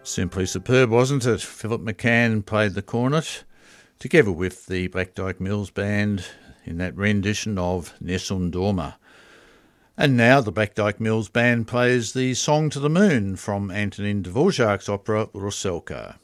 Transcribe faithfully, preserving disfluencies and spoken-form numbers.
Simply superb, wasn't it? Philip McCann played the cornet, together with the Black Dyke Mills Band in that rendition of Nessun Dorma. And now the Black Dyke Mills Band plays the Song to the Moon from Antonin Dvorak's opera Rusalka.